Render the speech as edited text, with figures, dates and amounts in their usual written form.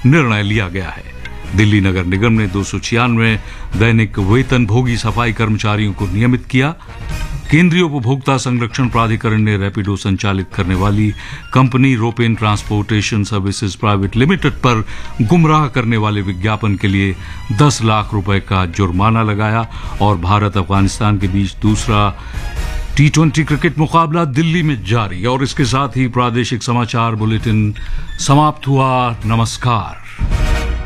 निर्णय लिया गया है। दिल्ली नगर निगम ने 296 दैनिक वेतन भोगी सफाई कर्मचारियों को नियमित किया। केंद्रीय उपभोक्ता संरक्षण प्राधिकरण ने रैपिडो संचालित करने वाली company रोपेन transportation services private limited पर गुमराह करने वाले विज्ञापन के लिए 10 लाख रुपए का जुर्माना लगाया। और भारत अफगानिस्तान के बीच दूसरा T20 क्रिकेट मुकाबला दिल्ली में जारी। और इसके साथ ही प्रादेशिक समाचार बुलेटिन समाप्त हुआ। नमस्कार।